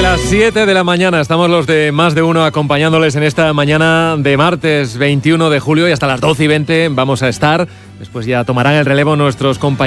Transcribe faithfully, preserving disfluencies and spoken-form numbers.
las siete de la mañana estamos los de Más de Uno acompañándoles en esta mañana de martes veintiuno de julio y hasta las doce y veinte vamos a estar. Después ya tomarán el relevo nuestros compañeros.